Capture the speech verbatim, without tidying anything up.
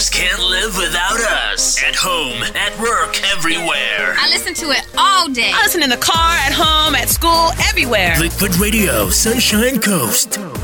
just can't live without us. At home, at work, everywhere. I listen to it all day. I listen in the car, at home, at school, everywhere. Liquid Radio, Sunshine Coast.